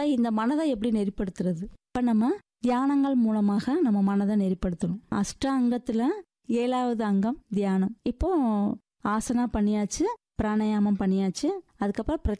இப்போ இந்த மனதை எப்படி நெறிப்படுத்துறது? இப்போ நம்ம தியானங்கள் மூலமாக நம்ம மனதை நெறிப்படுத்தணும். அஷ்டாங்கத்தில் 7வது அங்கம் தியானம். இப்போ ஆசனா பண்ணியாச்சு, பிராணாயாமம் பண்ணியாச்சு, அதுக்கப்புறம்